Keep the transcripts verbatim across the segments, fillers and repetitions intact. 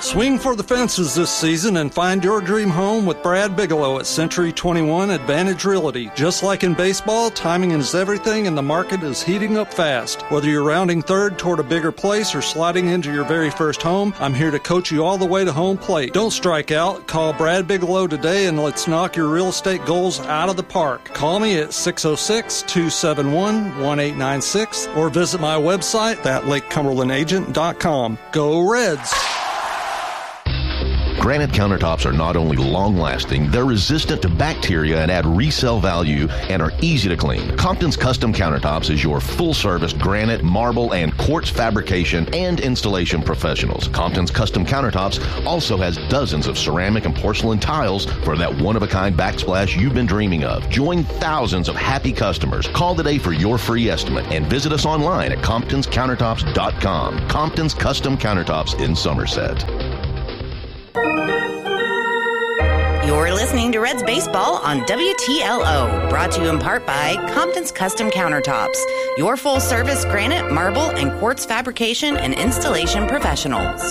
Swing for the fences this season and find your dream home with Brad Bigelow at Century twenty-one Advantage Realty. Just like in baseball, timing is everything and the market is heating up fast. Whether you're rounding third toward a bigger place or sliding into your very first home, I'm here to coach you all the way to home plate. Don't strike out. Call Brad Bigelow today and let's knock your real estate goals out of the park. Call me at six oh six, two seven one, one eight nine six or visit my website at lake cumberland agent dot com. Go Reds! Granite countertops are not only long-lasting, they're resistant to bacteria and add resale value and are easy to clean. Compton's Custom Countertops is your full-service granite, marble, and quartz fabrication and installation professionals. Compton's Custom Countertops also has dozens of ceramic and porcelain tiles for that one-of-a-kind backsplash you've been dreaming of. Join thousands of happy customers. Call today for your free estimate and visit us online at comptons countertops dot com. Compton's Custom Countertops in Somerset. You're listening to Reds Baseball on W T L O, brought to you in part by Compton's Custom Countertops, your full-service granite, marble, and quartz fabrication and installation professionals.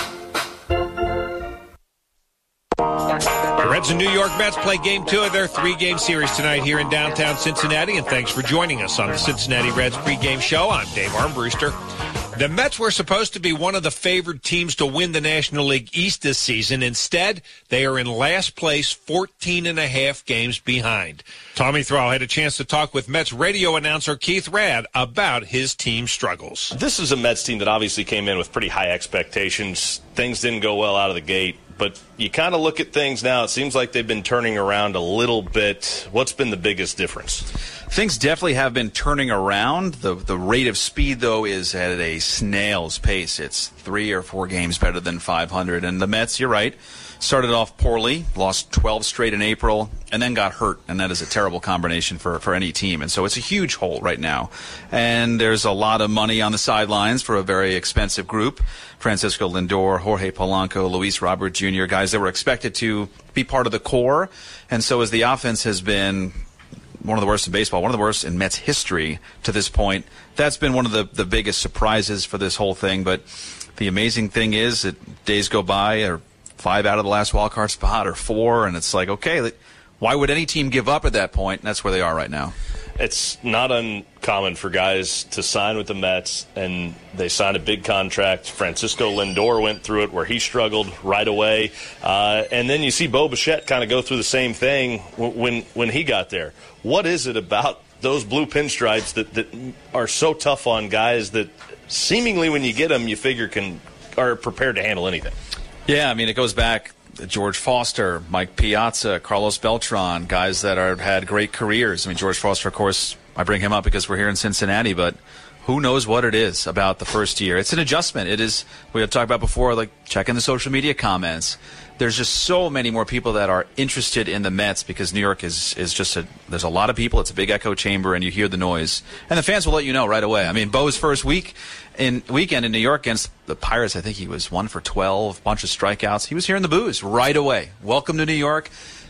The Reds and New York Mets play game two of their three-game series tonight here in downtown Cincinnati, and thanks for joining us on the Cincinnati Reds pregame show. I'm Dave Armbruster. The Mets were supposed to be one of the favored teams to win the National League East this season. Instead, they are in last place, fourteen and a half games behind. Tommy Thrall had a chance to talk with Mets radio announcer Keith Radd about his team's struggles. This is a Mets team that obviously came in with pretty high expectations. Things didn't go well out of the gate, but you kind of look at things now. It seems like they've been turning around a little bit. What's been the biggest difference? Things definitely have been turning around. The the rate of speed, though, is at a snail's pace. It's three or four games better than five hundred. And the Mets, you're right, started off poorly, lost twelve straight in April, and then got hurt. And that is a terrible combination for, for any team. And so it's a huge hole right now. And there's a lot of money on the sidelines for a very expensive group. Francisco Lindor, Jorge Polanco, Luis Robert Junior, guys that were expected to be part of the core. And so as the offense has been one of the worst in baseball, one of the worst in Mets history to this point, that's been one of the, the biggest surprises for this whole thing. But the amazing thing is that days go by, or five out of the last wild card spot, or four, and it's like, okay, why would any team give up at that point? And that's where they are right now. It's not uncommon for guys to sign with the Mets, and they sign a big contract. Francisco Lindor went through it where he struggled right away. Uh, and then you see Bo Bichette kind of go through the same thing when when he got there. What is it about those blue pinstripes that, that are so tough on guys that seemingly when you get them, you figure can are prepared to handle anything? Yeah, I mean, it goes back George Foster, Mike Piazza, Carlos Beltran, guys that are had great careers. I mean, George Foster, of course, I bring him up because we're here in Cincinnati, but who knows what it is about the first year. It's an adjustment. It is, we had talked about before, like checking the social media comments. There's just so many more people that are interested in the Mets because New York is, is just a, there's a lot of people. It's a big echo chamber, and you hear the noise. And the fans will let you know right away. I mean, Bo's first week in weekend in New York against the Pirates, I think he was one for twelve, bunch of strikeouts. He was hearing the boos right away. Welcome to New York.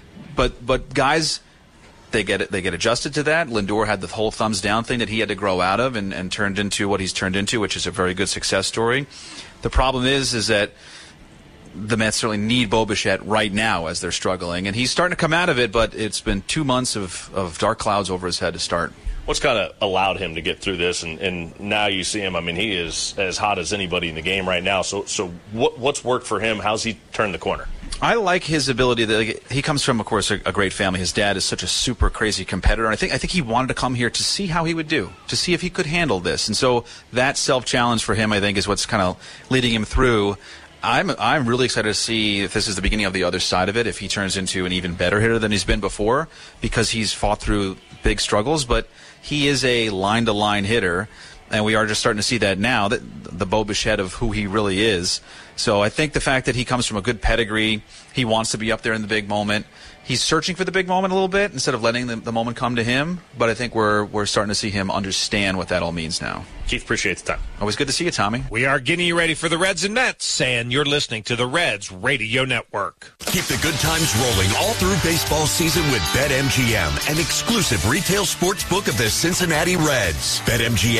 But but guys, they get it, they get adjusted to that. Lindor had the whole thumbs down thing that he had to grow out of and, and turned into what he's turned into, which is a very good success story. The problem is is that the Mets certainly need Bo Bichette right now as they're struggling. And he's starting to come out of it, but it's been two months of, of dark clouds over his head to start. What's kind of allowed him to get through this, and, and now you see him, I mean, he is as hot as anybody in the game right now. So so what what's worked for him? How's he turned the corner? I like his ability. That he comes from, of course, a, a great family. His dad is such a super crazy competitor, and I think I think he wanted to come here to see how he would do, to see if he could handle this. And so that self-challenge for him, I think, is what's kind of leading him through. I'm I'm really excited to see if this is the beginning of the other side of it, if he turns into an even better hitter than he's been before, because he's fought through big struggles, but he is a line-to-line hitter, and we are just starting to see that now, that the Bo Bichette of who he really is. So I think the fact that he comes from a good pedigree, he wants to be up there in the big moment. He's searching for the big moment a little bit instead of letting the, the moment come to him, but I think we're we're starting to see him understand what that all means now. Keith, appreciate the time. Always good to see you, Tommy. We are getting you ready for the Reds and Mets, and you're listening to the Reds Radio Network. Keep the good times rolling all through baseball season with BetMGM, an exclusive retail sports book of the Cincinnati Reds. BetMGM has a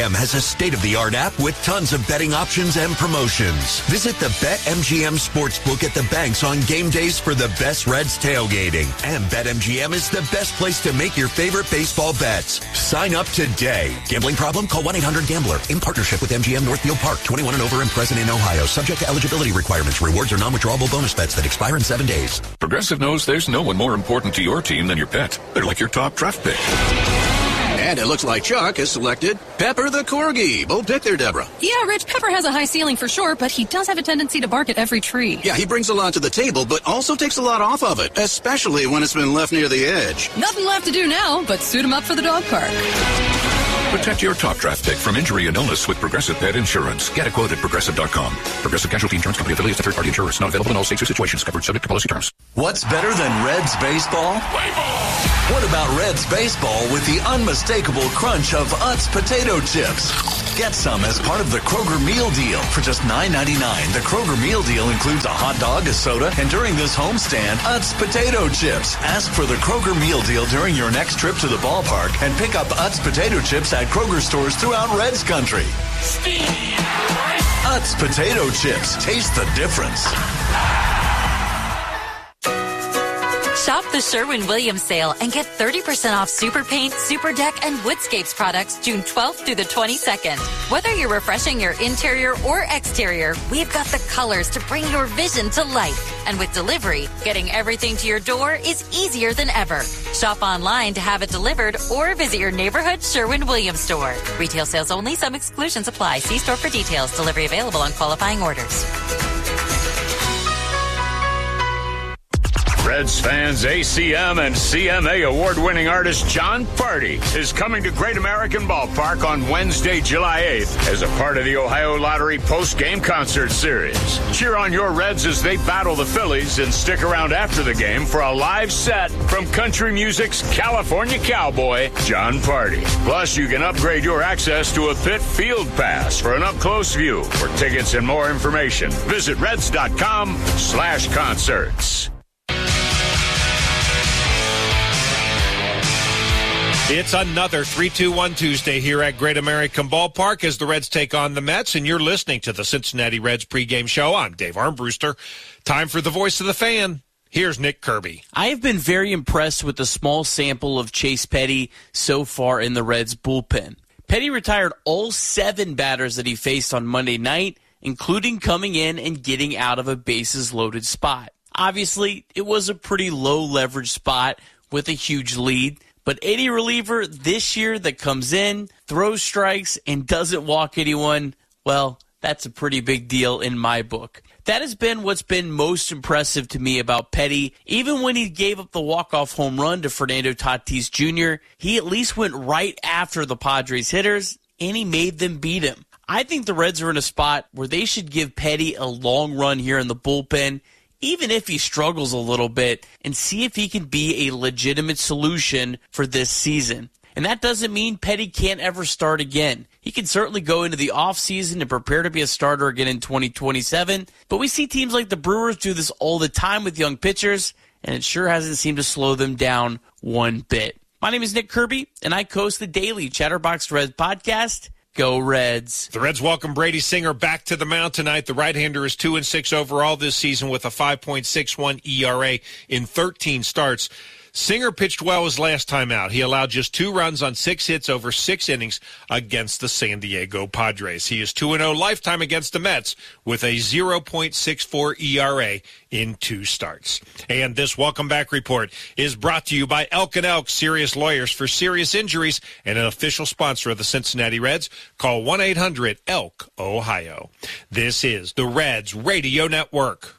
state-of-the-art app with tons of betting options and promotions. Visit the BetMGM Sportsbook at the banks on game days for the best Reds tailgating. And BetMGM is the best place to make your favorite baseball bets. Sign up today. Gambling problem? Call one eight hundred gambler. In partnership with M G M Northfield Park. twenty-one and over and present in Ohio. Subject to eligibility requirements. Rewards are non-withdrawable bonus bets that expire in seven days. Progressive knows there's no one more important to your team than your pet. They're like your top draft pick. And it looks like Chuck has selected Pepper the Corgi. Bold pick there, Deborah. Yeah, Rich, Pepper has a high ceiling for sure, but he does have a tendency to bark at every tree. Yeah, he brings a lot to the table, but also takes a lot off of it, especially when it's been left near the edge. Nothing left to do now but suit him up for the dog park. Protect your top draft pick from injury and illness with Progressive Pet Insurance. Get a quote at Progressive dot com. Progressive Casualty Insurance Company affiliates to third-party insurers. Not available in all states or situations. Covered subject to policy terms. What's better than Reds baseball? What about Reds baseball with the unmistakable crunch of Utz potato chips? Get some as part of the Kroger Meal Deal. For just nine ninety-nine, the Kroger Meal Deal includes a hot dog, a soda, and during this homestand, Utz potato chips. Ask for the Kroger Meal Deal during your next trip to the ballpark and pick up Utz potato chips at Kroger stores throughout Reds country. Utz potato chips. Taste the difference. Shop the Sherwin-Williams sale and get thirty percent off Super Paint, Super Deck, and Woodscapes products June twelfth through the twenty-second. Whether you're refreshing your interior or exterior, we've got the colors to bring your vision to life. And with delivery, getting everything to your door is easier than ever. Shop online to have it delivered or visit your neighborhood Sherwin-Williams store. Retail sales only. Some exclusions apply. See store for details. Delivery available on qualifying orders. Reds fans, A C M and C M A award-winning artist Jon Pardi is coming to Great American Ballpark on Wednesday, July eighth as a part of the Ohio Lottery post-game concert series. Cheer on your Reds as they battle the Phillies and stick around after the game for a live set from country music's California cowboy, Jon Pardi. Plus, you can upgrade your access to a pit field pass for an up-close view. For tickets and more information, visit reds.com slash concerts. It's another three two one Tuesday here at Great American Ballpark as the Reds take on the Mets, and you're listening to the Cincinnati Reds pregame show. I'm Dave Armbruster. Time for the voice of the fan. Here's Nick Kirby. I have been very impressed with the small sample of Chase Petty so far in the Reds bullpen. Petty retired all seven batters that he faced on Monday night, including coming in and getting out of a bases-loaded spot. Obviously, it was a pretty low-leverage spot with a huge lead, but any reliever this year that comes in, throws strikes, and doesn't walk anyone, well, that's a pretty big deal in my book. That has been what's been most impressive to me about Petty. Even when he gave up the walk-off home run to Fernando Tatis Junior, he at least went right after the Padres hitters, and he made them beat him. I think the Reds are in a spot where they should give Petty a long run here in the bullpen, even if he struggles a little bit, and see if he can be a legitimate solution for this season. And that doesn't mean Petty can't ever start again. He can certainly go into the offseason and prepare to be a starter again in twenty twenty-seven, but we see teams like the Brewers do this all the time with young pitchers, and it sure hasn't seemed to slow them down one bit. My name is Nick Kirby, and I host the daily Chatterbox Reds podcast. Go Reds. The Reds welcome Brady Singer back to the mound tonight. The right-hander is two and six overall this season with a five point six one E R A in thirteen starts. Singer pitched well his last time out. He allowed just two runs on six hits over six innings against the San Diego Padres. He is two and oh lifetime against the Mets with a zero point six four E R A in two starts. And this Welcome Back report is brought to you by Elk and Elk, serious lawyers for serious injuries, and an official sponsor of the Cincinnati Reds. Call one eight hundred elk ohio. This is the Reds Radio Network.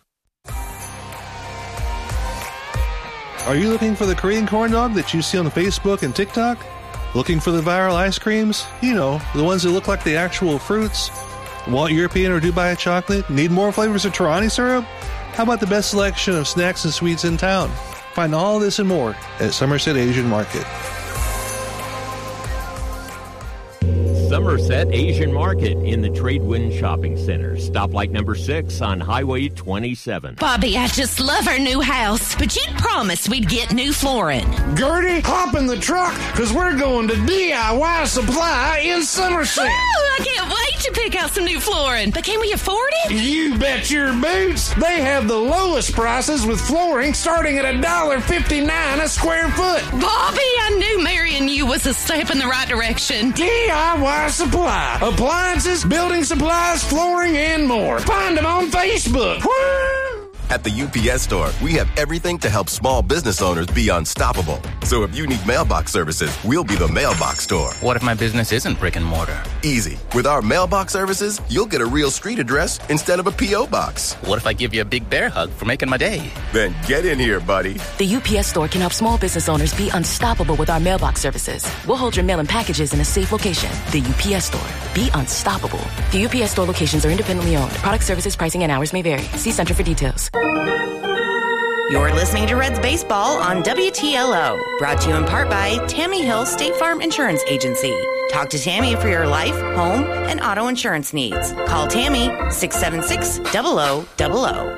Are you looking for the Korean corn dog that you see on Facebook and TikTok? Looking for the viral ice creams? You know, the ones that look like the actual fruits? Want European or Dubai chocolate? Need more flavors of Torani syrup? How about the best selection of snacks and sweets in town? Find all this and more at Somerset Asian Market. Summer Somerset Asian Market in the Tradewind Shopping Center. Stoplight number six on Highway twenty-seven. Bobby, I just love our new house, but you'd promised we'd get new flooring. Gertie, hop in the truck, because we're going to D I Y Supply in Somerset. Oh, I can't wait to pick out some new flooring. But can we afford it? You bet your boots. They have the lowest prices with flooring starting at one dollar fifty-nine a square foot. Bobby, I knew marrying you was a step in the right direction. D I Y Supply. Appliances, building supplies, flooring, and more. Find them on Facebook. Woo! At the U P S Store, we have everything to help small business owners be unstoppable. So if you need mailbox services, we'll be the mailbox store. What if my business isn't brick and mortar? Easy. With our mailbox services, you'll get a real street address instead of a P O box. What if I give you a big bear hug for making my day? Then get in here, buddy. The U P S Store can help small business owners be unstoppable with our mailbox services. We'll hold your mail and packages in a safe location. The U P S Store. Be unstoppable. The U P S Store locations are independently owned. Product services, pricing, and hours may vary. See Center for details. You're listening to Reds Baseball on W T L O, brought to you in part by Tammy Hill State Farm Insurance Agency. Talk to Tammy for your life, home, and auto insurance needs. Call Tammy, six seven six, zero zero zero zero.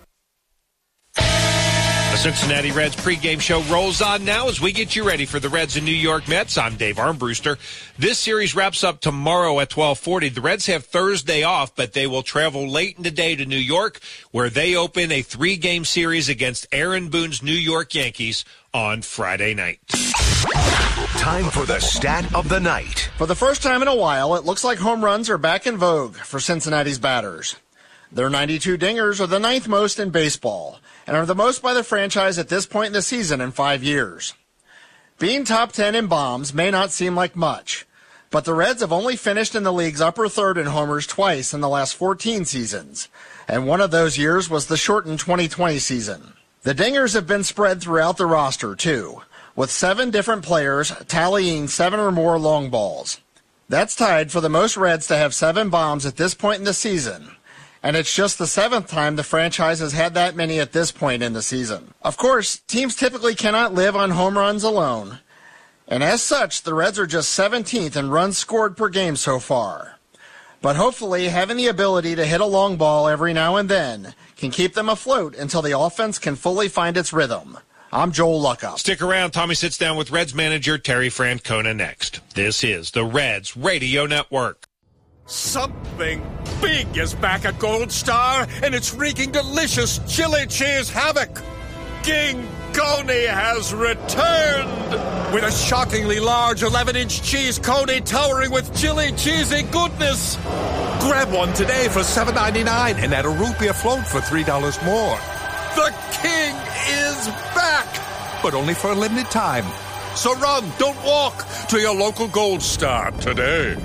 The Cincinnati Reds pregame show rolls on now as we get you ready for the Reds and New York Mets. I'm Dave Armbruster. This series wraps up tomorrow at twelve forty. The Reds have Thursday off, but they will travel late in the day to New York, where they open a three-game series against Aaron Boone's New York Yankees on Friday night. Time for the stat of the night. For the first time in a while, it looks like home runs are back in vogue for Cincinnati's batters. Their ninety-two dingers are the ninth most in baseball and are the most by the franchise at this point in the season in five years. Being top ten in bombs may not seem like much, but the Reds have only finished in the league's upper third in homers twice in the last fourteen seasons, and one of those years was the shortened twenty twenty season. The dingers have been spread throughout the roster, too, with seven different players tallying seven or more long balls. That's tied for the most Reds to have seven bombs at this point in the season, and it's just the seventh time the franchise has had that many at this point in the season. Of course, teams typically cannot live on home runs alone, and as such, the Reds are just seventeenth in runs scored per game so far. But hopefully, having the ability to hit a long ball every now and then can keep them afloat until the offense can fully find its rhythm. I'm Joel Luckoff. Stick around. Tommy sits down with Reds manager Terry Francona next. This is the Reds Radio Network. Something big is back at Gold Star, and it's wreaking delicious chili cheese havoc. King Coney has returned with a shockingly large eleven-inch cheese coney towering with chili cheesy goodness. Grab one today for seven ninety-nine and add a root beer float for three dollars more. The king is back, but only for a limited time. So run, don't walk, to your local Gold Star today.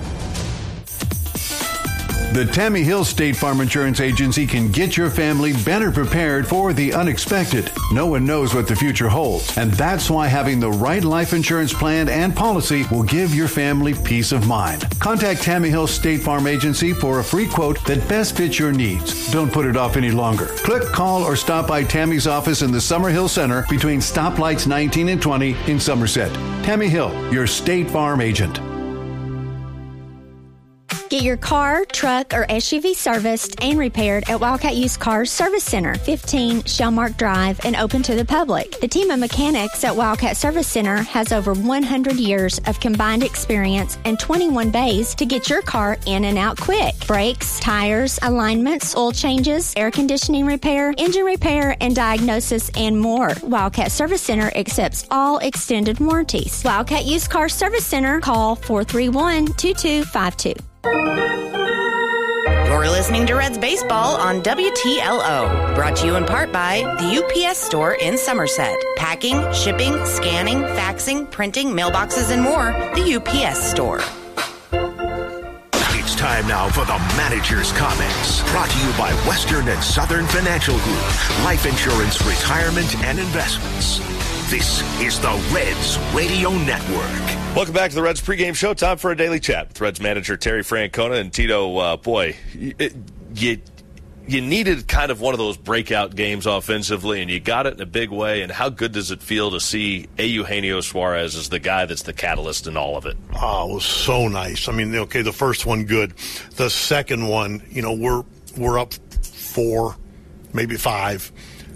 The Tammy Hill State Farm Insurance Agency can get your family better prepared for the unexpected. No one knows what the future holds, and that's why having the right life insurance plan and policy will give your family peace of mind. Contact Tammy Hill State Farm Agency for a free quote that best fits your needs. Don't put it off any longer. Click, call, or stop by Tammy's office in the Summerhill Center between stoplights nineteen and twenty in Somerset. Tammy Hill, your State Farm agent. Get your car, truck, or S U V serviced and repaired at Wildcat Used Cars Service Center, fifteen Shellmark Drive, and open to the public. The team of mechanics at Wildcat Service Center has over one hundred years of combined experience and twenty-one bays to get your car in and out quick. Brakes, tires, alignments, oil changes, air conditioning repair, engine repair, and diagnosis, and more. Wildcat Service Center accepts all extended warranties. Wildcat Used Cars Service Center, call four three one, two two five two. You're listening to Reds Baseball on W T L O, brought to you in part by the U P S Store in Somerset. Packing, shipping, scanning, faxing, printing, mailboxes, and more. The U P S Store. It's time now for the manager's comments. Brought to you by Western and Southern Financial Group. Life insurance, retirement, and investments. This is the Reds Radio Network. Welcome back to the Reds pregame show. Time for a daily chat with Reds manager Terry Francona. And Tito, uh, boy, you, you, you needed kind of one of those breakout games offensively, and you got it in a big way. And how good does it feel to see Eugenio Suarez as the guy that's the catalyst in all of it? Oh, it was so nice. I mean, okay, the first one good. The second one, you know, we're we're up four, maybe five,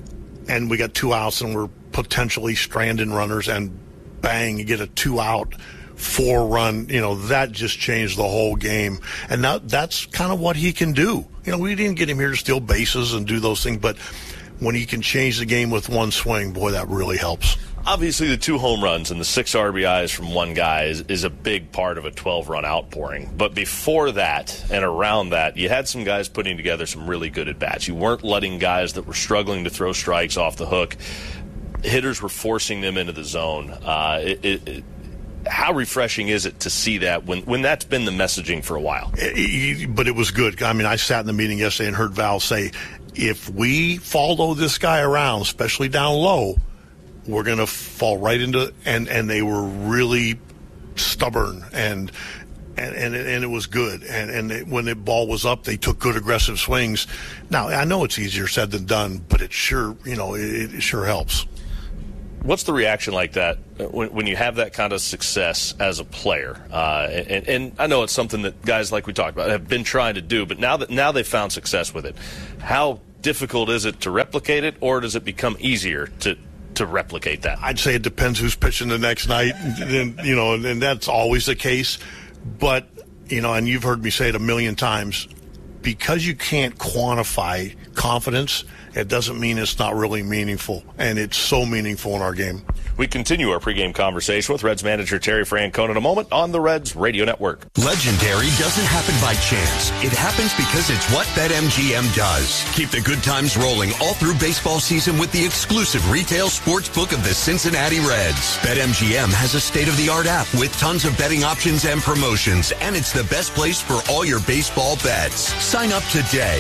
and we got two outs, and we're potentially stranding runners, and bang, you get a two-out, four-run. You know, that just changed the whole game. And now that's kind of what he can do. You know, we didn't get him here to steal bases and do those things, but when he can change the game with one swing, boy, that really helps. Obviously, the two home runs and the six R B Is from one guy is, is a big part of a twelve-run outpouring. But before that and around that, you had some guys putting together some really good at-bats. You weren't letting guys that were struggling to throw strikes off the hook. Hitters were forcing them into the zone. Uh, it, it, it, how refreshing is it to see that when, when that's been the messaging for a while? It, but it was good. I mean, I sat in the meeting yesterday and heard Val say, if we follow this guy around, especially down low, we're going to fall right into – and and they were really stubborn, and and and it, and it was good. And, and it, when the ball was up, they took good aggressive swings. Now, I know it's easier said than done, but it sure, you know, it, it sure helps. What's the reaction like that when, when you have that kind of success as a player? Uh, and, and I know it's something that guys like we talked about have been trying to do, but now that now they've found success with it, how difficult is it to replicate it, or does it become easier to to replicate that? I'd say it depends who's pitching the next night, and, you know, and that's always the case. But, you know, and you've heard me say it a million times, because you can't quantify confidence, it doesn't mean it's not really meaningful, and it's so meaningful in our game. We continue our pregame conversation with Reds manager Terry Francona in a moment on the Reds Radio Network. Legendary doesn't happen by chance. It happens because it's what BetMGM does. Keep the good times rolling all through baseball season with the exclusive retail sports book of the Cincinnati Reds. BetMGM has a state-of-the-art app with tons of betting options and promotions, and it's the best place for all your baseball bets. Sign up today.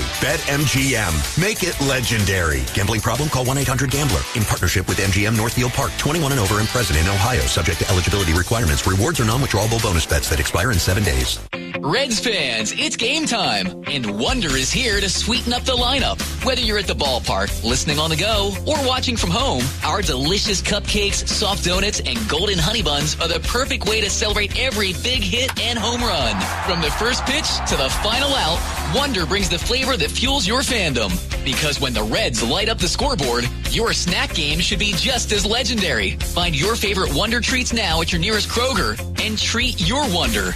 BetMGM. Make it legendary. Gambling problem? Call one eight hundred gambler. In partnership with M G M Northfield Park. twenty-one and over and present in Ohio. Subject to eligibility requirements. Rewards are non-withdrawable bonus bets that expire in seven days. Reds fans, it's game time, and Wonder is here to sweeten up the lineup. Whether you're at the ballpark, listening on the go, or watching from home, our delicious cupcakes, soft donuts, and golden honey buns are the perfect way to celebrate every big hit and home run. From the first pitch to the final out, Wonder brings the flavor that fuels your fandom. Because when the Reds light up the scoreboard, your snack game should be just as legendary. Find your favorite Wonder treats now at your nearest Kroger and treat your Wonder.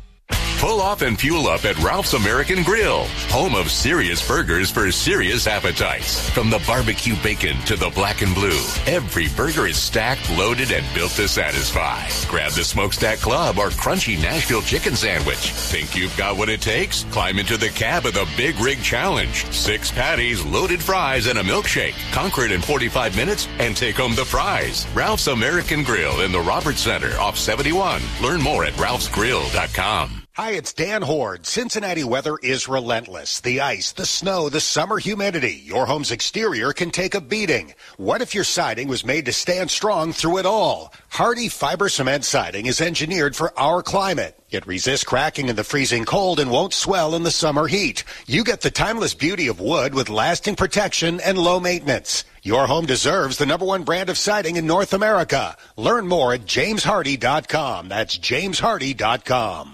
Pull off and fuel up at Ralph's American Grill, home of serious burgers for serious appetites. From the barbecue bacon to the black and blue, every burger is stacked, loaded, and built to satisfy. Grab the Smokestack Club or crunchy Nashville chicken sandwich. Think you've got what it takes? Climb into the cab of the Big Rig Challenge. Six patties, loaded fries, and a milkshake. Conquer it in forty-five minutes and take home the prize. Ralph's American Grill in the Roberts Center off seventy-one. Learn more at ralphs grill dot com. Hi, it's Dan Horde. Cincinnati weather is relentless. The ice, the snow, the summer humidity. Your home's exterior can take a beating. What if your siding was made to stand strong through it all? Hardy Fiber Cement Siding is engineered for our climate. It resists cracking in the freezing cold and won't swell in the summer heat. You get the timeless beauty of wood with lasting protection and low maintenance. Your home deserves the number one brand of siding in North America. Learn more at james hardy dot com. That's james hardy dot com.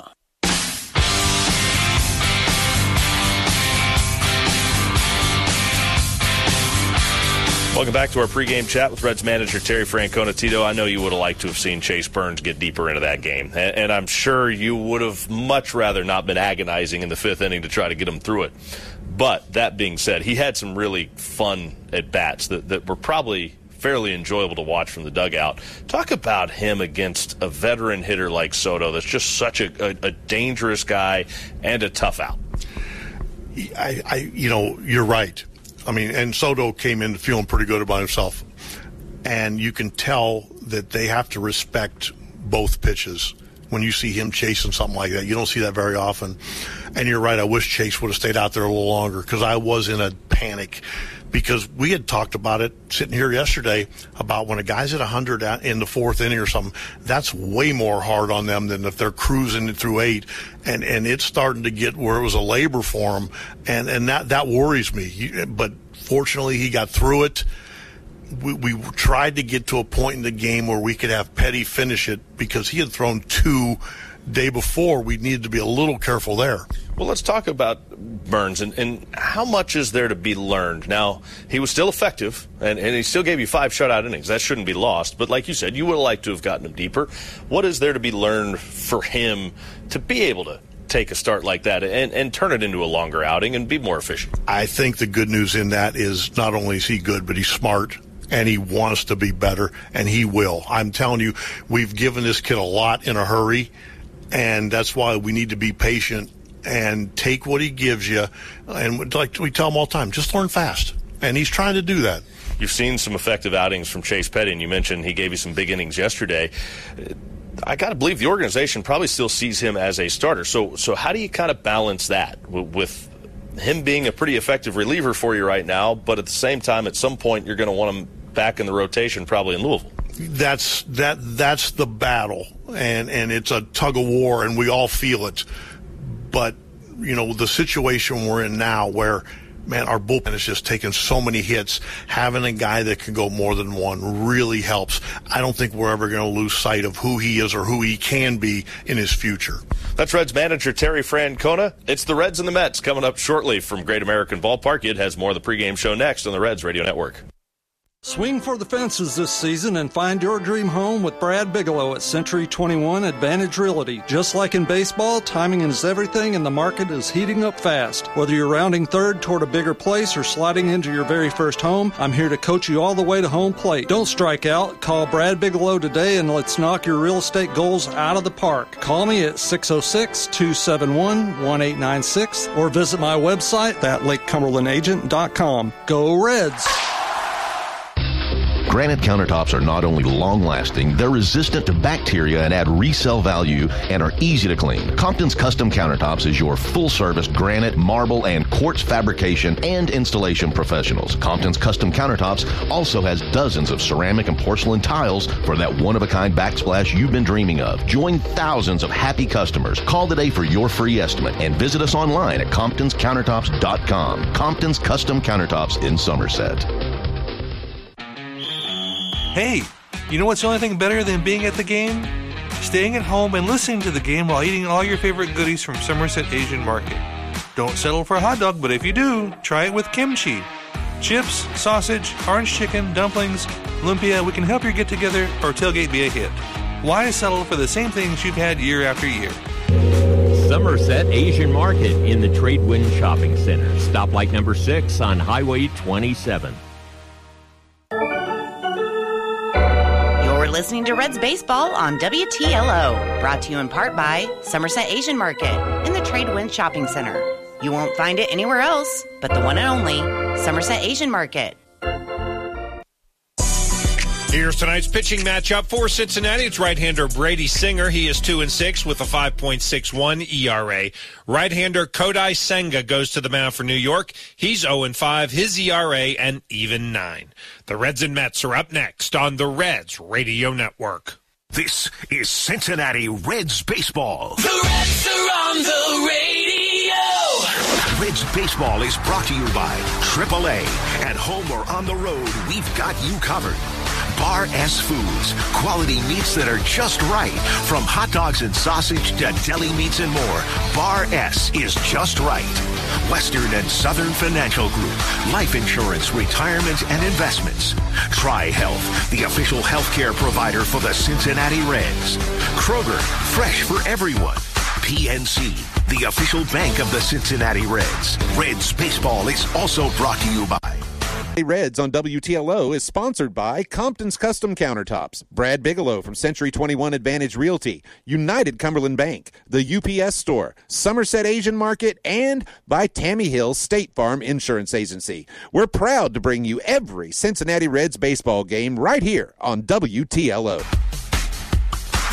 Welcome back to our pregame chat with Reds manager Terry Francona. Tito, I know you would have liked to have seen Chase Burns get deeper into that game, and, and I'm sure you would have much rather not been agonizing in the fifth inning to try to get him through it. But that being said, he had some really fun at-bats that, that were probably fairly enjoyable to watch from the dugout. Talk about him against a veteran hitter like Soto that's just such a, a, a dangerous guy and a tough out. I, I, you know, you're right. I mean, and Soto came in feeling pretty good about himself. And you can tell that they have to respect both pitches. when you see him chasing something like that. You don't see that very often. And you're right, I wish Chase would have stayed out there a little longer because I was in a panic because we had talked about it sitting here yesterday about when a guy's at one hundred in the fourth inning or something, that's way more hard on them than if they're cruising through eight. And, and it's starting to get where it was a labor for him, and, and that, that worries me. But fortunately, he got through it. We, we tried to get to a point in the game where we could have Petty finish it because he had thrown two day before. We needed to be a little careful there. Well, let's talk about Burns and, and how much is there to be learned. Now, he was still effective, and, and he still gave you five shutout innings. That shouldn't be lost. But like you said, you would have liked to have gotten him deeper. What is there to be learned for him to be able to take a start like that and, and turn it into a longer outing and be more efficient? I think the good news in that is not only is he good, but he's smart. And he wants to be better, and he will. I'm telling you, we've given this kid a lot in a hurry, and that's why we need to be patient and take what he gives you. And like we tell him all the time, just learn fast. And he's trying to do that. You've seen some effective outings from Chase Petty, and you mentioned he gave you some big innings yesterday. I got to believe the organization probably still sees him as a starter. So, so how do you kind of balance that with him being a pretty effective reliever for you right now, but at the same time, at some point, you're going to want him back in the rotation, probably in Louisville? That's that. That's the battle, and and it's a tug of war, and we all feel it. But you know, the situation we're in now, where man, our bullpen is just taking so many hits. Having a guy that can go more than one really helps. I don't think we're ever going to lose sight of who he is or who he can be in his future. That's Reds manager Terry Francona. It's the Reds and the Mets coming up shortly from Great American Ballpark. It has more of the pregame show next on the Reds Radio Network. Swing for the fences this season and find your dream home with Brad Bigelow at Century twenty-one Advantage Realty. Just like in baseball, timing is everything and the market is heating up fast. Whether you're rounding third toward a bigger place or sliding into your very first home, I'm here to coach you all the way to home plate. Don't strike out. Call Brad Bigelow today and let's knock your real estate goals out of the park. Call me at six oh six, two seven one, one eight nine six or visit my website at lake cumberland agent dot com. Go Reds! Granite countertops are not only long-lasting, they're resistant to bacteria and add resale value and are easy to clean. Compton's Custom Countertops is your full-service granite, marble, and quartz fabrication and installation professionals. Compton's Custom Countertops also has dozens of ceramic and porcelain tiles for that one-of-a-kind backsplash you've been dreaming of. Join thousands of happy customers. Call today for your free estimate and visit us online at comptons countertops dot com. Compton's Custom Countertops in Somerset. Hey, you know what's the only thing better than being at the game? Staying at home and listening to the game while eating all your favorite goodies from Somerset Asian Market. Don't settle for a hot dog, but if you do, try it with kimchi. Chips, sausage, orange chicken, dumplings, lumpia, we can help your get-together or tailgate be a hit. Why settle for the same things you've had year after year? Somerset Asian Market in the Tradewind Shopping Center. Stoplight number six on Highway twenty-seven. You're listening to Reds Baseball on W T L O, brought to you in part by Somerset Asian Market in the Tradewind Shopping Center. You won't find it anywhere else but the one and only Somerset Asian Market. Here's tonight's pitching matchup for Cincinnati. It's right-hander Brady Singer. He is two and six with a five point six one E R A. Right-hander Kodai Senga goes to the mound for New York. He's oh and five. His E R A an even nine. The Reds and Mets are up next on the Reds Radio Network. This is Cincinnati Reds baseball. The Reds are on the radio. Reds baseball is brought to you by triple A. At home or on the road, we've got you covered. Bar S Foods, quality meats that are just right. From hot dogs and sausage to deli meats and more, Bar S is just right. Western and Southern Financial Group, life insurance, retirement, and investments. Tri-Health, the official healthcare provider for the Cincinnati Reds. Kroger, fresh for everyone. P N C, the official bank of the Cincinnati Reds. Reds baseball is also brought to you by Reds on W T L O is sponsored by Compton's Custom Countertops, Brad Bigelow from Century twenty-one Advantage Realty, United Cumberland Bank, the U P S Store, Somerset Asian Market, and by Tammy Hill State Farm Insurance Agency. We're proud to bring you every Cincinnati Reds baseball game right here on W T L O. The Reds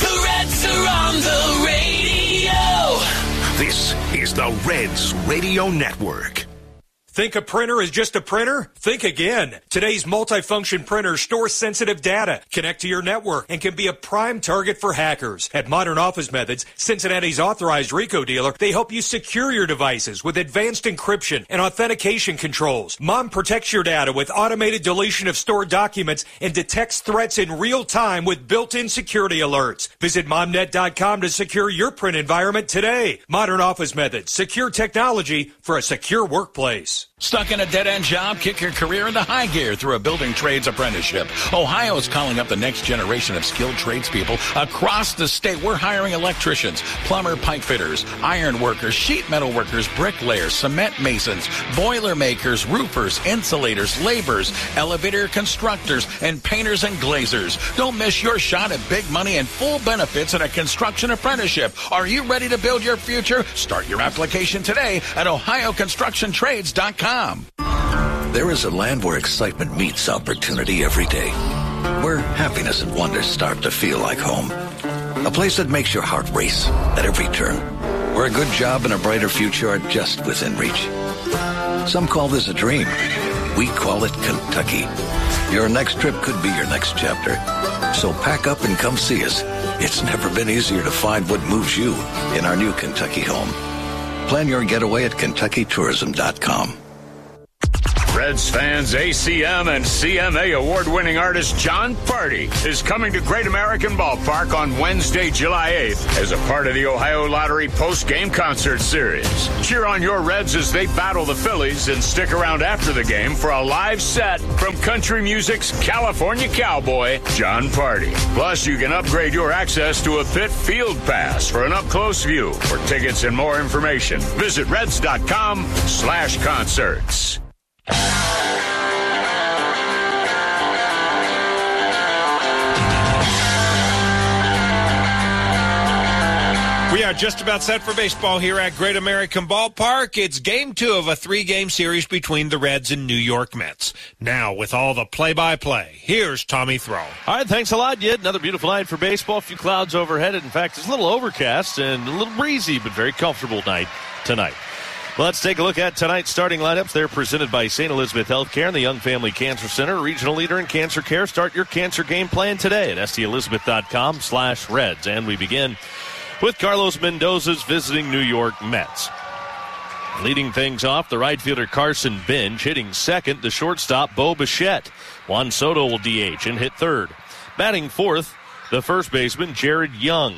Reds are on the radio. This is the Reds Radio Network. Think a printer is just a printer? Think again. Today's multifunction printers store sensitive data, connect to your network, and can be a prime target for hackers. At Modern Office Methods, Cincinnati's authorized RICO dealer, they help you secure your devices with advanced encryption and authentication controls. Mom protects your data with automated deletion of stored documents and detects threats in real time with built-in security alerts. Visit momnet dot com to secure your print environment today. Modern Office Methods, secure technology for a secure workplace. Stuck in a dead-end job? Kick your career into high gear through a building trades apprenticeship. Ohio is calling up the next generation of skilled tradespeople across the state. We're hiring electricians, plumber, pipe fitters, iron workers, sheet metal workers, bricklayers, cement masons, boiler makers, roofers, insulators, laborers, elevator constructors, and painters and glazers. Don't miss your shot at big money and full benefits in a construction apprenticeship. Are you ready to build your future? Start your application today at ohio construction trades dot com. There is a land where excitement meets opportunity every day, where happiness and wonder start to feel like home. A place that makes your heart race at every turn, where a good job and a brighter future are just within reach. Some call this a dream. We call it Kentucky. Your next trip could be your next chapter. So pack up and come see us. It's never been easier to find what moves you in our new Kentucky home. Plan your getaway at kentucky tourism dot com. Reds fans, A C M and C M A award-winning artist Jon Pardi is coming to Great American Ballpark on Wednesday, July eighth as a part of the Ohio Lottery post-game concert series. Cheer on your Reds as they battle the Phillies and stick around after the game for a live set from country music's California cowboy, Jon Pardi. Plus, you can upgrade your access to a pit field pass for an up-close view. For tickets and more information, visit reds dot com slash concerts. We are just about set for baseball here at Great American Ballpark. It's game two of a three-game series between the Reds and New York Mets. Now, with all the play-by-play, here's Tommy Throw. All right, thanks a lot, Yid. Another beautiful night for baseball. A few clouds overhead. In fact, it's a little overcast and a little breezy, but very comfortable night tonight. Well, let's take a look at tonight's starting lineups. They're presented by Saint Elizabeth Healthcare and the Young Family Cancer Center, regional leader in cancer care. Start your cancer game plan today at s t elizabeth dot com slash reds. And we begin with Carlos Mendoza's visiting New York Mets. Leading things off, the right fielder Carson Bench. Hitting second, the shortstop Bo Bichette. Juan Soto will D H and hit third. Batting fourth, the first baseman Jared Young.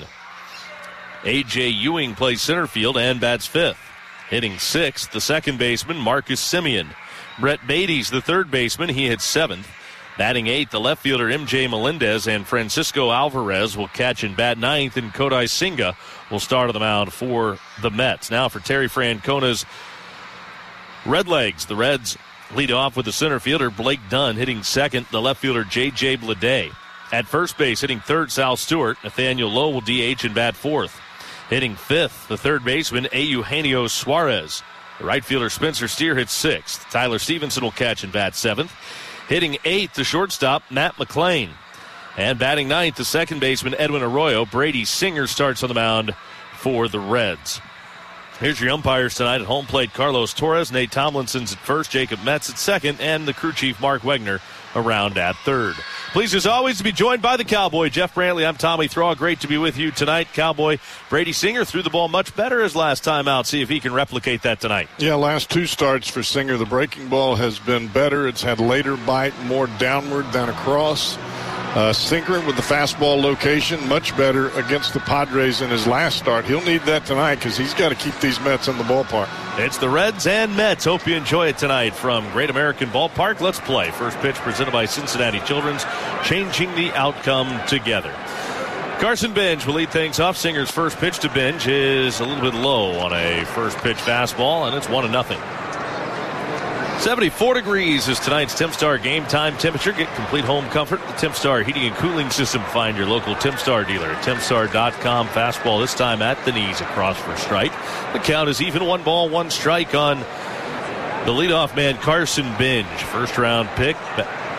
A J Ewing plays center field and bats fifth. Hitting sixth, the second baseman, Marcus Semien. Brett Beatty's the third baseman. He hits seventh. Batting eighth, the left fielder, M J Melendez, and Francisco Alvarez will catch and bat ninth, and Kodai Senga will start on the mound for the Mets. Now for Terry Francona's Redlegs. The Reds lead off with the center fielder, Blake Dunn, hitting second, the left fielder, J J Bleday. At first base, hitting third, Sal Stewart. Nathaniel Lowe will D H and bat fourth. Hitting fifth, the third baseman, Eugenio Suarez. The right fielder, Spencer Steer, hits sixth. Tyler Stevenson will catch and bat seventh. Hitting eighth, the shortstop, Matt McClain. And batting ninth, the second baseman, Edwin Arroyo. Brady Singer starts on the mound for the Reds. Here's your umpires tonight. At home plate, Carlos Torres. Nate Tomlinson's at first, Jacob Metz at second, and the crew chief, Mark Wegner, around at third. Pleased as always to be joined by the Cowboy, Jeff Brantley. I'm Tommy Thraw. Great to be with you tonight. Cowboy Brady Singer threw the ball much better his last time out. See if he can replicate that tonight. Yeah, last two starts for Singer. The breaking ball has been better. It's had later bite, more downward than across. Uh, Sinkering with the fastball location, much better against the Padres in his last start. He'll need that tonight because he's got to keep these Mets in the ballpark. It's the Reds and Mets. Hope you enjoy it tonight from Great American Ballpark. Let's play. First pitch presented by Cincinnati Children's, changing the outcome together. Carson Bench will lead things off. Singer's first pitch to Bench is a little bit low on a first pitch fastball, and it's one to nothing. seventy-four degrees is tonight's Timstar game time temperature. Get complete home comfort with the Timstar heating and cooling system. Find your local Timstar dealer at timstar dot com. Fastball this time at the knees across for strike. The count is even, one ball, one strike on the leadoff man, Carson Bench. First round pick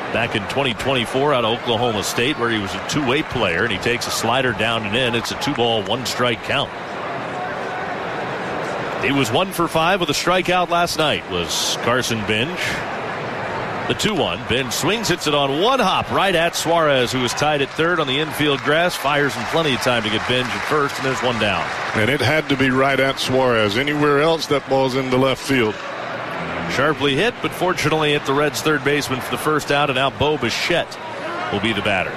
back in twenty twenty-four out of Oklahoma State, where he was a two-way player, and he takes a slider down and in. It's a two-ball, one-strike count. He was one for five with a strikeout last night, was Carson Binge. The two one. Binge swings, hits it on one hop right at Suarez, who is tied at third on the infield grass. Fires in plenty of time to get Binge at first, and there's one down. And it had to be right at Suarez. Anywhere else, that ball's in the left field. Sharply hit, but fortunately at the Reds' third baseman for the first out, and now Bo Bichette will be the batter.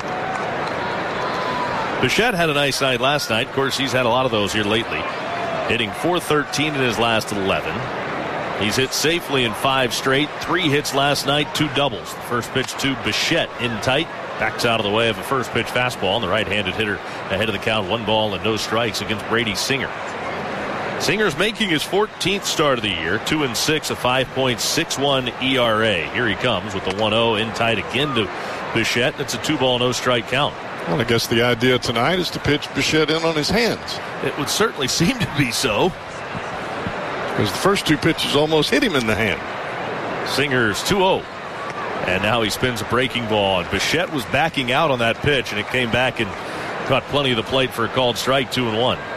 Bichette had a nice night last night. Of course, he's had a lot of those here lately. Hitting four thirteen in his last eleven. He's hit safely in five straight. Three hits last night, two doubles. The first pitch to Bichette in tight. Backs out of the way of a first pitch fastball, and the right-handed hitter ahead of the count. One ball and no strikes against Brady Singer. Singer's making his fourteenth start of the year. Two and six, a five point six one E R A. Here he comes with the one oh in tight again to Bichette. It's a two-ball, no-strike count. Well, I guess the idea tonight is to pitch Bichette in on his hands. It would certainly seem to be so. Because the first two pitches almost hit him in the hand. Singer's two oh. And now he spins a breaking ball. And Bichette was backing out on that pitch, and it came back and caught plenty of the plate for a called strike, two and one.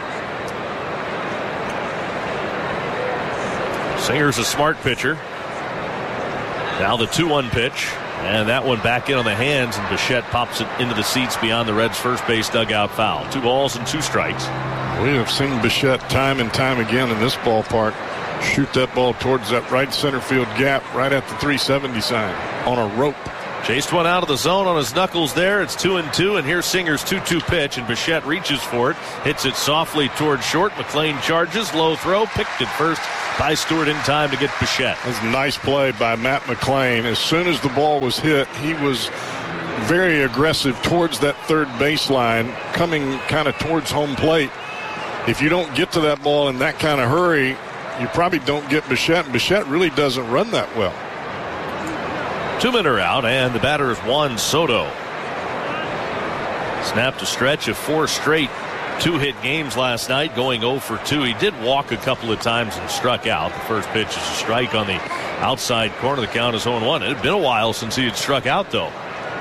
Singer's a smart pitcher. Now the two one pitch. And that one back in on the hands, and Bichette pops it into the seats beyond the Reds' first base dugout foul. Two balls and two strikes. We have seen Bichette time and time again in this ballpark shoot that ball towards that right center field gap right at the three seventy sign on a rope. Chased one out of the zone on his knuckles there. It's two and two, and here's Singer's two two pitch, and Bichette reaches for it, hits it softly towards short. McLean charges, low throw, picked it first by Stewart in time to get Bichette. That's a nice play by Matt McLean. As soon as the ball was hit, he was very aggressive towards that third baseline, coming kind of towards home plate. If you don't get to that ball in that kind of hurry, you probably don't get Bichette, and Bichette really doesn't run that well. Two men are out, and the batter is Juan Soto. Snapped a stretch of four straight two-hit games last night, going oh for two. He did walk a couple of times and struck out. The first pitch is a strike on the outside corner. The count is oh and one. It had been a while since he had struck out, though.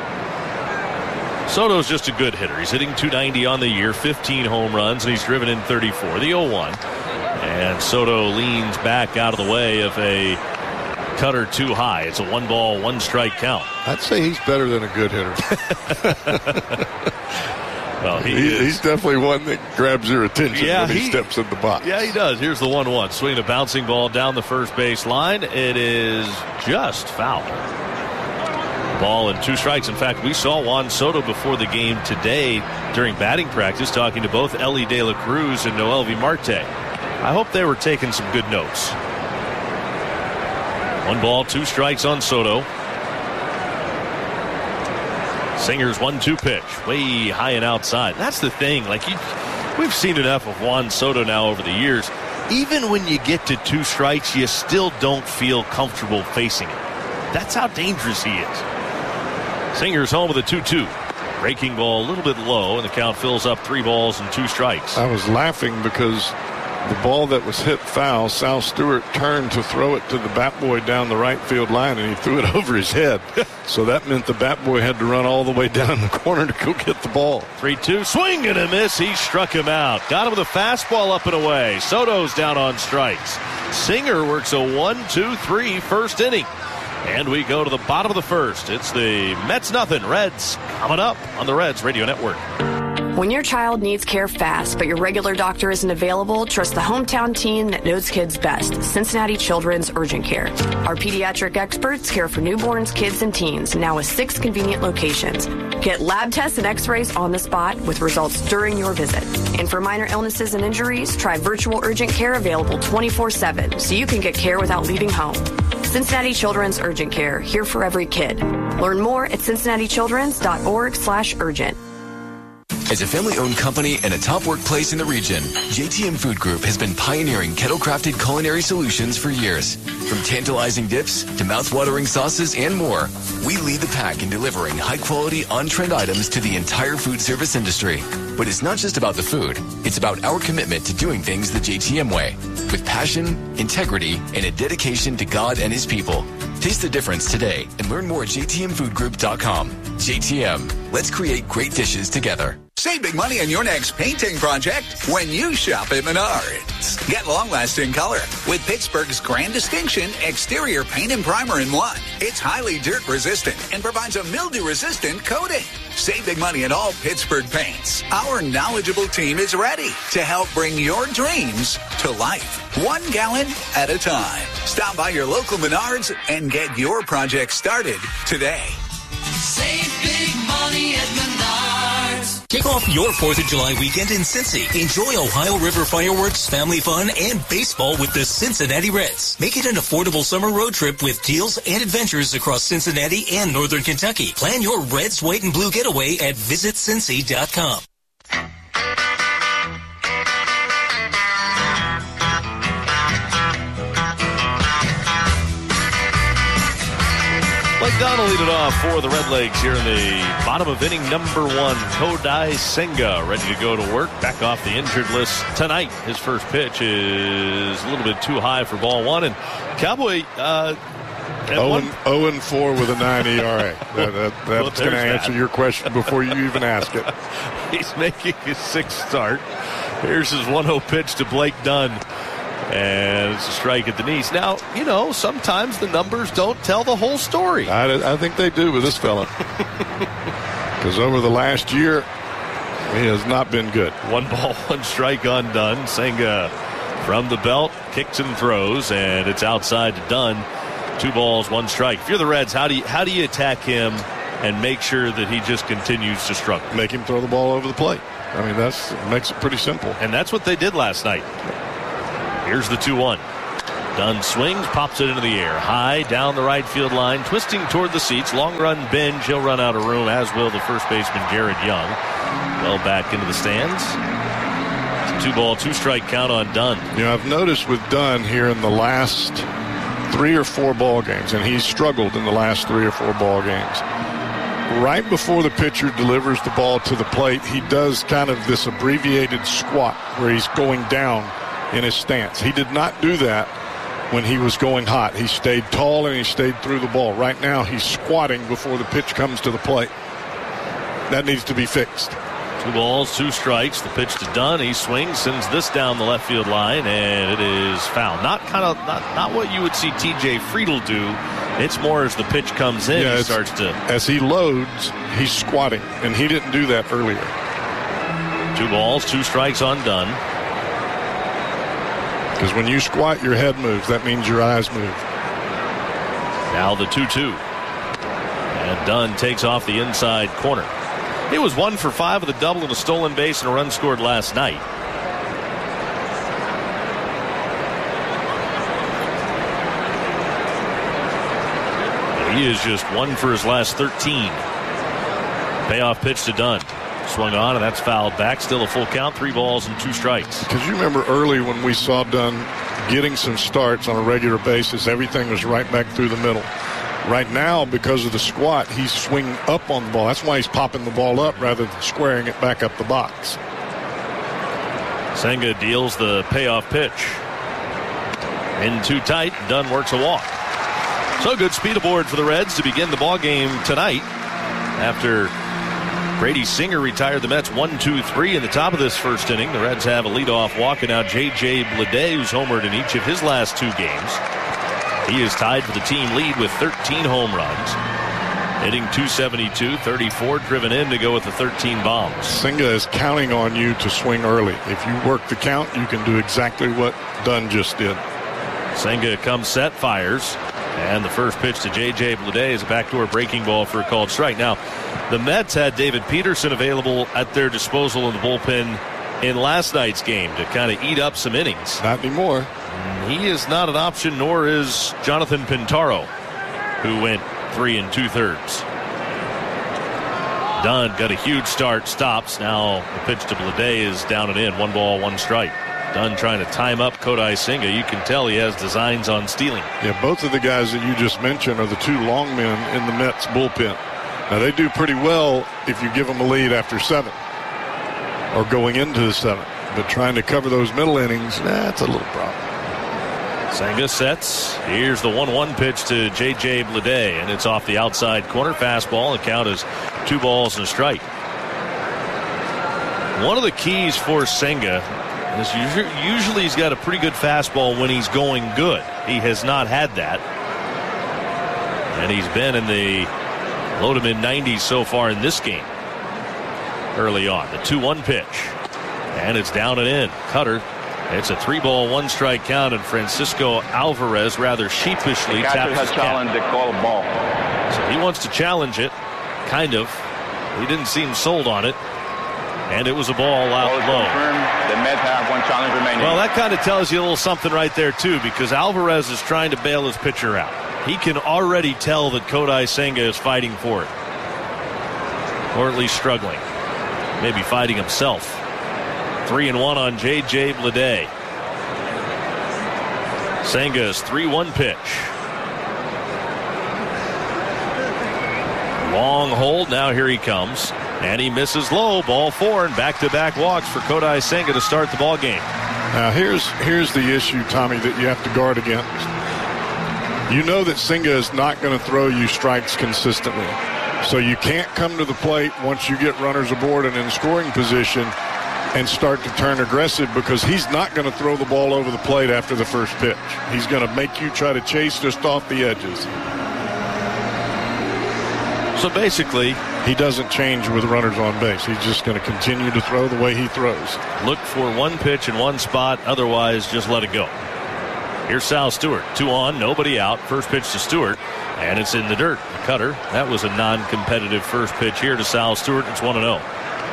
Soto's just a good hitter. He's hitting two ninety on the year, fifteen home runs, and he's driven in thirty-four. The oh one. And Soto leans back out of the way of a cutter too high. It's a one ball, one strike count. I'd say he's better than a good hitter. Well, he he, he's definitely one that grabs your attention yeah, when he, he steps in the box. Yeah, he does. Here's the one one. Swing a bouncing ball down the first base line. It is just foul. Ball and two strikes. In fact, we saw Juan Soto before the game today during batting practice talking to both Ellie De La Cruz and Noelvi Marte. I hope they were taking some good notes. One ball, two strikes on Soto. Singer's one two pitch, way high and outside. That's the thing. Like you, we've seen enough of Juan Soto now over the years. Even when you get to two strikes, you still don't feel comfortable facing it. That's how dangerous he is. Singer's home with a two two. Breaking ball a little bit low, and the count fills up three balls and two strikes. I was laughing because the ball that was hit foul, Sal Stewart turned to throw it to the bat boy down the right field line, and he threw it over his head. So that meant the bat boy had to run all the way down the corner to go get the ball. three two, swing and a miss. He struck him out. Got him with a fastball up and away. Soto's down on strikes. Singer works a one two three first inning. And we go to the bottom of the first. It's the Mets nothing, Reds coming up on the Reds Radio Network. When your child needs care fast, but your regular doctor isn't available, trust the hometown team that knows kids best, Cincinnati Children's Urgent Care. Our pediatric experts care for newborns, kids, and teens, now with six convenient locations. Get lab tests and x-rays on the spot with results during your visit. And for minor illnesses and injuries, try virtual urgent care available twenty-four seven so you can get care without leaving home. Cincinnati Children's Urgent Care, here for every kid. Learn more at cincinnati children's dot org slash urgent. As a family-owned company and a top workplace in the region, J T M Food Group has been pioneering kettle-crafted culinary solutions for years. From tantalizing dips to mouth-watering sauces and more, we lead the pack in delivering high-quality, on-trend items to the entire food service industry. But it's not just about the food. It's about our commitment to doing things the J T M way, with passion, integrity, and a dedication to God and His people. Taste the difference today and learn more at j t m food group dot com. J T M, let's create great dishes together. Save big money on your next painting project when you shop at Menards. Get long-lasting color with Pittsburgh's Grand Distinction Exterior Paint and Primer in one. It's highly dirt-resistant and provides a mildew-resistant coating. Save big money on all Pittsburgh paints. Our knowledgeable team is ready to help bring your dreams to life, one gallon at a time. Stop by your local Menards and get your project started today. Save big money at Menards. Kick off your fourth of July weekend in Cincy. Enjoy Ohio River fireworks, family fun, and baseball with the Cincinnati Reds. Make it an affordable summer road trip with deals and adventures across Cincinnati and Northern Kentucky. Plan your Reds, white, and blue getaway at visit cincy dot com. Blake Dunn will lead it off for the Redlegs here in the bottom of inning number one. Kodai Senga ready to go to work, back off the injured list tonight. His first pitch is a little bit too high for ball one. And Cowboy, uh, oh and four with a nine E R A. that, that, that's well, going to answer that. your question before you even ask it. He's making his sixth start. Here's his one oh pitch to Blake Dunn. And it's a strike at the knees. Now, you know, sometimes the numbers don't tell the whole story. I, I think they do with this fella. Because over the last year, he has not been good. One ball, one strike on Dunn. Senga from the belt, kicks and throws, and it's outside to Dunn. Two balls, one strike. If you're the Reds, how do you, how do you attack him and make sure that he just continues to struggle? Make him throw the ball over the plate. I mean, that's makes it pretty simple. And that's what they did last night. Here's the two one. Dunn swings, pops it into the air. High down the right field line, twisting toward the seats. Long run binge. He'll run out of room, as will the first baseman, Jared Young. Well back into the stands. It's a two ball, two strike count on Dunn. You know, I've noticed with Dunn here in the last three or four ball games, and he's struggled in the last three or four ball games. Right before the pitcher delivers the ball to the plate, he does kind of this abbreviated squat where he's going down in his stance. He did not do that when he was going hot. He stayed tall and he stayed through the ball. Right now he's squatting before the pitch comes to the plate. That needs to be fixed. Two balls, two strikes. The pitch to Dunn. He swings, sends this down the left field line, and it is foul. Not kind of not, not what you would see T J Friedl do. It's more as the pitch comes in, yeah, he starts to. As he loads, he's squatting, and he didn't do that earlier. Two balls, two strikes on Dunn. Because when you squat, your head moves. That means your eyes move. Now the two two. And Dunn takes off the inside corner. He was one for five with a double and a stolen base and a run scored last night. But he is just one for his last thirteen. Payoff pitch to Dunn. Swung on, and that's fouled back. Still a full count, three balls and two strikes. Because you remember early when we saw Dunn getting some starts on a regular basis, everything was right back through the middle. Right now, because of the squat, he's swinging up on the ball. That's why he's popping the ball up rather than squaring it back up the box. Senga deals the payoff pitch. In too tight, Dunn works a walk. So good speed aboard for the Reds to begin the ball game tonight after Brady Singer retired the Mets one two three in the top of this first inning. The Reds have a leadoff walk, and now J J Bleday, who's homered in each of his last two games. He is tied for the team lead with thirteen home runs. Hitting two seventy-two, thirty-four driven in to go with the thirteen bombs. Senga is counting on you to swing early. If you work the count, you can do exactly what Dunn just did. Senga comes set, fires. And the first pitch to J J Bleday is a backdoor breaking ball for a called strike. Now, the Mets had David Peterson available at their disposal in the bullpen in last night's game to kind of eat up some innings. Not anymore. He is not an option, nor is Jonathan Pintaro, who went three and two-thirds. Dunn got a huge start, stops. Now the pitch to Bleday is down and in. One ball, one strike. Dunn trying to time up Kodai Senga. You can tell he has designs on stealing. Yeah, both of the guys that you just mentioned are the two long men in the Mets bullpen. Now, they do pretty well if you give them a lead after seven or going into the seventh. But trying to cover those middle innings, that's a little problem. Senga sets. Here's the one one pitch to J J Bleday, and it's off the outside corner. Fastball. The count is two balls and a strike. One of the keys for Senga is usually, usually he's got a pretty good fastball when he's going good. He has not had that. And he's been in the low to mid nineties so far in this game. Early on. The two one pitch. And it's down and in. Cutter. It's a three ball, one strike count, and Francisco Alvarez rather sheepishly taps his challenge to call a ball. So he wants to challenge it, kind of. He didn't seem sold on it, and it was a ball out low. The Mets have one challenge remaining. Well, that kind of tells you a little something right there, too, because Alvarez is trying to bail his pitcher out. He can already tell that Kodai Senga is fighting for it, or at least struggling, maybe fighting himself. Three and one on J J Bleday. Senga's three one pitch. Long hold. Now here he comes. And he misses low. Ball four and back-to-back walks for Kodai Senga to start the ball game. Now here's here's the issue, Tommy, that you have to guard against. You know that Senga is not going to throw you strikes consistently. So you can't come to the plate once you get runners aboard and in scoring position and start to turn aggressive, because he's not going to throw the ball over the plate after the first pitch. He's going to make you try to chase just off the edges. So basically, he doesn't change with runners on base. He's just going to continue to throw the way he throws. Look for one pitch in one spot, otherwise just let it go. Here's Sal Stewart. Two on, nobody out. First pitch to Stewart, and it's in the dirt. Cutter. That was a non-competitive first pitch here to Sal Stewart. It's one and oh.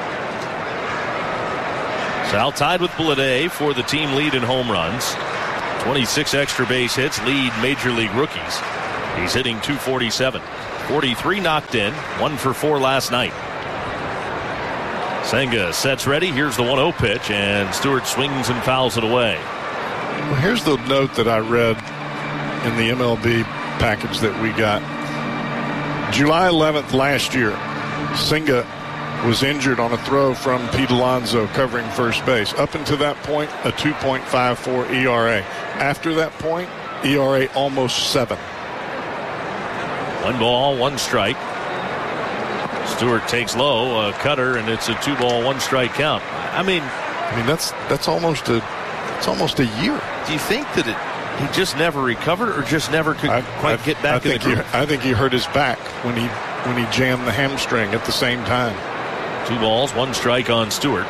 Sal tied with Bleday for the team lead in home runs. twenty-six extra base hits lead major league rookies. He's hitting two forty-seven. forty-three knocked in. One for four last night. Senga sets ready. Here's the one oh pitch, and Stewart swings and fouls it away. Well, here's the note that I read in the M L B package that we got. July eleventh last year, Senga was injured on a throw from Pete Alonso covering first base. Up until that point, a two point five four E R A. After that point, E R A almost seven. One ball, one strike. Stewart takes low, a cutter, and it's a two ball, one strike count. I mean, I mean that's that's almost a it's almost a year. Do you think that it he just never recovered, or just never could I, quite I, get back I in the think groove? He, I think he hurt his back when he when he jammed the hamstring at the same time. Two balls, one strike on Stewart.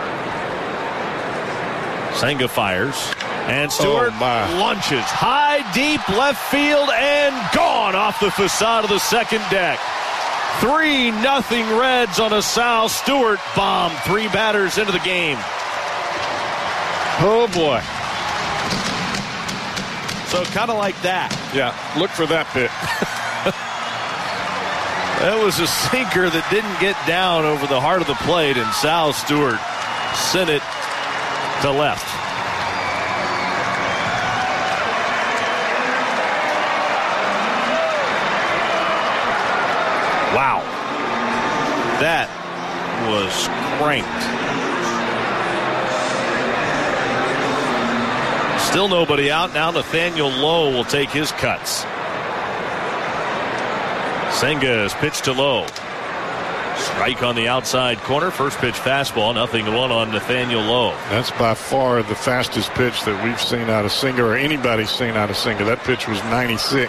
Senga fires. And Stewart oh launches high, deep left field, and gone off the facade of the second deck. three nothing Reds on a Sal Stewart bomb. Three batters into the game. Oh, boy. So kind of like that. Yeah, look for that bit. That was a sinker that didn't get down over the heart of the plate, and Sal Stewart sent it to left. Wow. That was cranked. Still nobody out. Now Nathaniel Lowe will take his cuts. Senga's pitch to Lowe. Strike on the outside corner. First pitch fastball. Nothing to one on Nathaniel Lowe. That's by far the fastest pitch that we've seen out of Senga, or anybody's seen out of Senga. That pitch was ninety-six.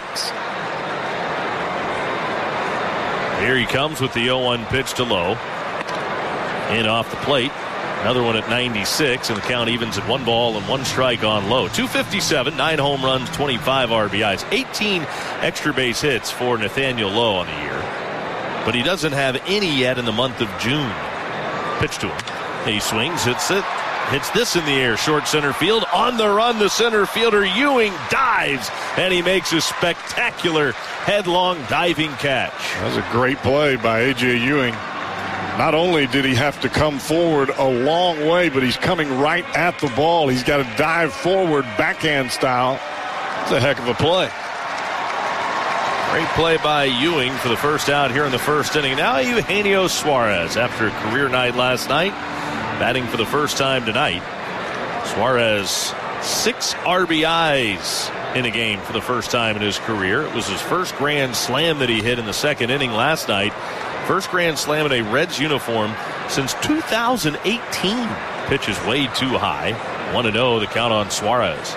Here he comes with the oh one pitch to Lowe. In off the plate. Another one at ninety-six, and the count evens at one ball and one strike on Lowe. two fifty-seven, nine home runs, twenty-five R B Is, eighteen extra base hits for Nathaniel Lowe on the year. But he doesn't have any yet in the month of June. Pitch to him. He swings, hits it, hits this in the air. Short center field. On the run, the center fielder Ewing dives, and he makes a spectacular headlong diving catch. That was a great play by A J Ewing. Not only did he have to come forward a long way, but he's coming right at the ball. He's got to dive forward backhand style. It's a heck of a play. Great play by Ewing for the first out here in the first inning. Now Eugenio Suarez, after a career night last night, batting for the first time tonight. Suarez six R B Is in a game for the first time in his career. It was his first grand slam that he hit in the second inning last night. First grand slam in a Reds uniform since two thousand eighteen. Pitch is way too high. one and oh, the count on Suarez.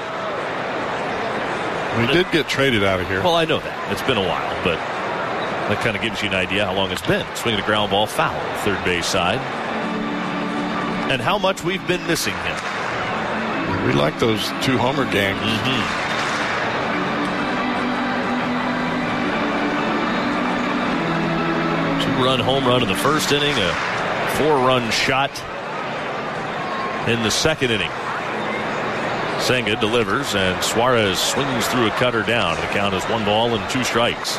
We did get traded out of here. Well, I know that. It's been a while, but that kind of gives you an idea how long it's been. Swinging a ground ball foul, third base side. And how much we've been missing him. We like those two homer games. Mm-hmm. Two-run home run in the first inning, a four-run shot in the second inning. Senga delivers, and Suarez swings through a cutter down. The count is one ball and two strikes.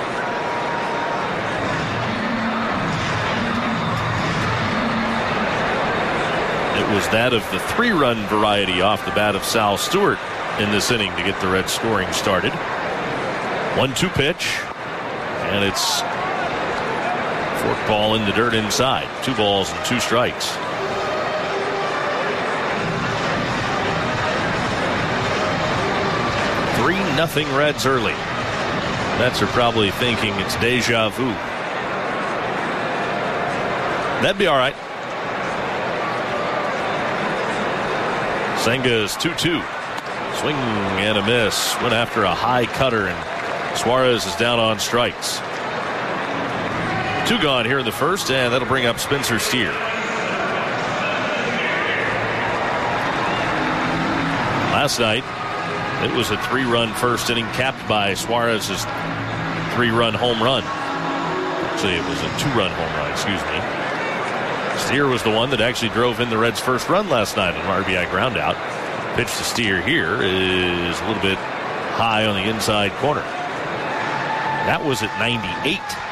It was that of the three-run variety off the bat of Sal Stewart in this inning to get the Reds scoring started. one two pitch, and it's fork ball in the dirt inside. Two balls and two strikes. three nothing Reds early. Mets are probably thinking it's deja vu. That'd be all right. Senga's two two. Swing and a miss. Went after a high cutter, and Suarez is down on strikes. Two gone here in the first, and that'll bring up Spencer Steer. Last night, it was a three-run first inning capped by Suarez's three-run home run. Actually, it was a two-run home run, excuse me. Steer was the one that actually drove in the Reds' first run last night, an R B I groundout. Pitch to Steer here is a little bit high on the inside corner. That was at ninety-eight.